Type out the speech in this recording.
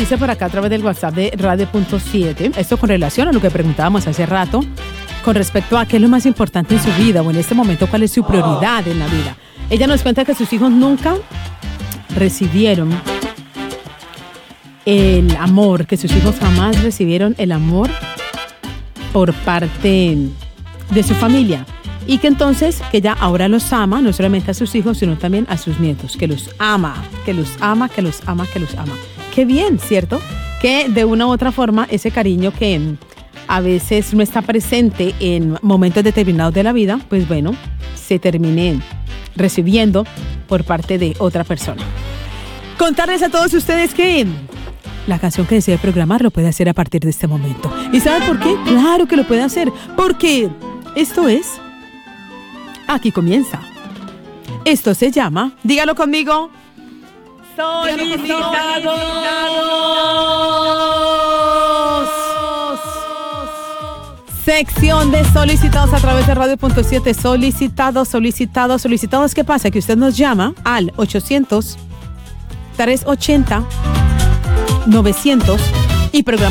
dice por acá a través del WhatsApp de Radio.7, esto con relación a lo que preguntábamos hace rato, con respecto a qué es lo más importante en su vida o en este momento cuál es su prioridad en la vida. Ella nos cuenta que sus hijos nunca recibieron el amor, que sus hijos jamás recibieron el amor por parte de su familia. Y que entonces, que ella ahora los ama, no solamente a sus hijos, sino también a sus nietos, que los ama, que los ama, que los ama, que los ama. Qué bien, ¿cierto? Que de una u otra forma ese cariño que a veces no está presente en momentos determinados de la vida, pues bueno, se termine recibiendo por parte de otra persona. Contarles a todos ustedes que la canción que desee programar lo puede hacer a partir de este momento. ¿Y saben por qué? Claro que lo puede hacer, porque esto es... Aquí comienza. Esto se llama, dígalo conmigo, Solicitados. Sección de solicitados a través de Radio.7. Solicitados. ¿Qué pasa? Que usted nos llama al 800-380-900 y programa